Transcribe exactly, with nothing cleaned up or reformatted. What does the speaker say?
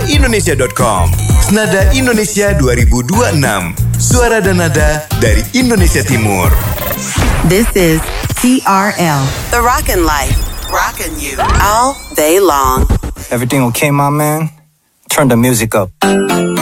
indonesia dot com. Senada Indonesia dua ribu dua puluh enam. Suara dan nada dari Indonesia Timur. This is T R L, The Rockin' Life. Rockin' you all day long. Everything okay, my man? Turn the music up.